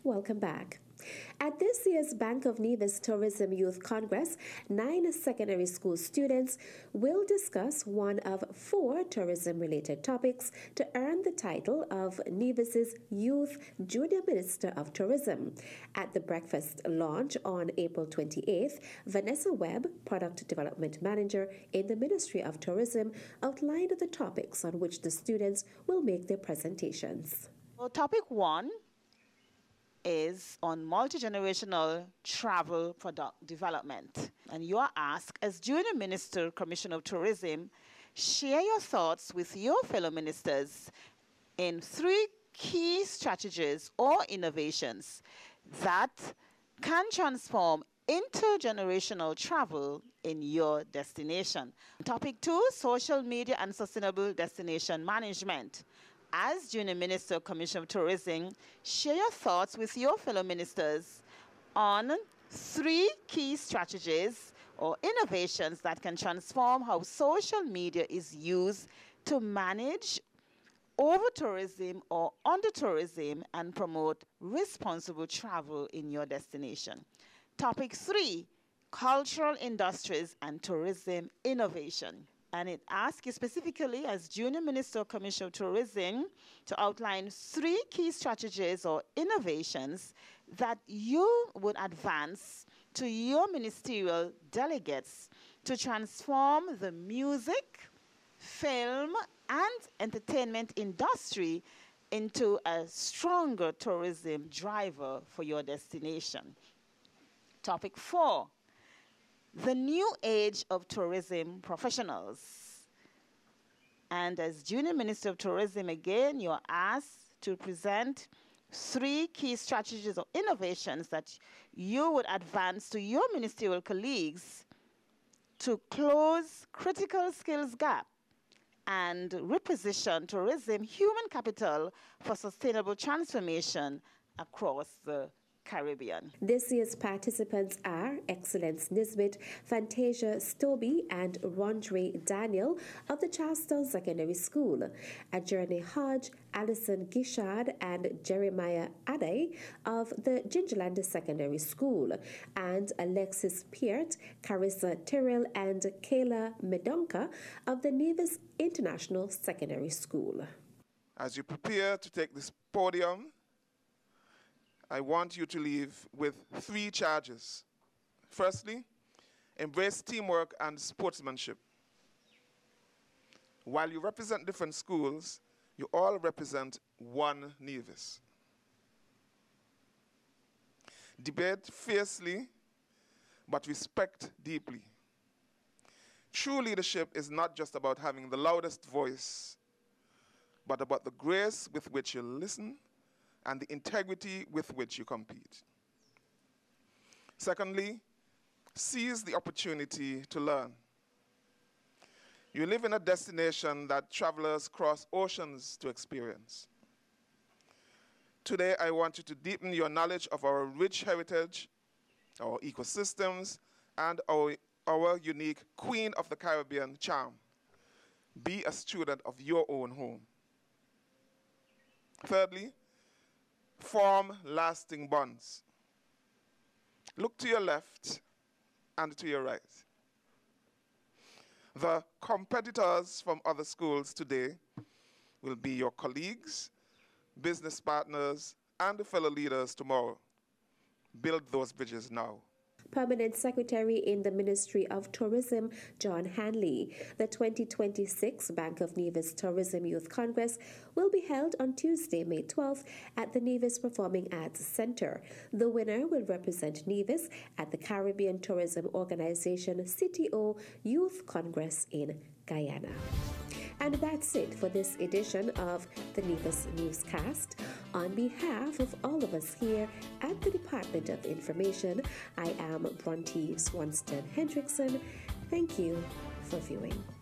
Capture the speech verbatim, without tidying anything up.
welcome back. At this year's Bank of Nevis Tourism Youth Congress, nine secondary school students will discuss one of four tourism-related topics to earn the title of Nevis's Youth Junior Minister of Tourism. At the breakfast launch on April twenty-eighth, Vanessa Webb, Product Development Manager in the Ministry of Tourism, outlined the topics on which the students will make their presentations. Well, topic one is on multi-generational travel product development. And you are asked, as Junior Minister, Commissioner of Tourism, share your thoughts with your fellow ministers in three key strategies or innovations that can transform intergenerational travel in your destination. Topic two, social media and sustainable destination management. As Junior Minister, Commissioner of Tourism, share your thoughts with your fellow ministers on three key strategies or innovations that can transform how social media is used to manage over-tourism or under-tourism and promote responsible travel in your destination. Topic three, cultural industries and tourism innovation. And it asks you specifically, as Junior Minister, Commissioner of Tourism, to outline three key strategies or innovations that you would advance to your ministerial delegates to transform the music, film, and entertainment industry into a stronger tourism driver for your destination. Topic four, the new age of tourism professionals. And as Junior Minister of Tourism, again, you're asked to present three key strategies or innovations that you would advance to your ministerial colleagues to close critical skills gap and reposition tourism human capital for sustainable transformation across the Caribbean. This year's participants are Excellence Nisbet, Fantasia Stobie, and Rondre Daniel of the Charlestown Secondary School. Ajerne Hodge, Alison Gishard, and Jeremiah Ade of the Gingerland Secondary School, and Alexis Peart, Carissa Tyrrell, and Kayla Medonka of the Nevis International Secondary School. As you prepare to take this podium, I want you to leave with three charges. Firstly, embrace teamwork and sportsmanship. While you represent different schools, you all represent one Nevis. Debate fiercely, but respect deeply. True leadership is not just about having the loudest voice, but about the grace with which you listen and the integrity with which you compete. Secondly, seize the opportunity to learn. You live in a destination that travelers cross oceans to experience. Today, I want you to deepen your knowledge of our rich heritage, our ecosystems, and our, our unique Queen of the Caribbean charm. Be a student of your own home. Thirdly, form lasting bonds. Look to your left and to your right. The competitors from other schools today will be your colleagues, business partners, and fellow leaders tomorrow. Build those bridges now. Permanent Secretary in the Ministry of Tourism, John Hanley. The twenty twenty-six Bank of Nevis Tourism Youth Congress will be held on Tuesday, May twelfth at the Nevis Performing Arts Center. The winner will represent Nevis at the Caribbean Tourism Organization C T O Youth Congress in Guyana. And that's it for this edition of the Nevis Newscast. On behalf of all of us here at the Department of Information, I am Bronte Swanston Hendrickson. Thank you for viewing.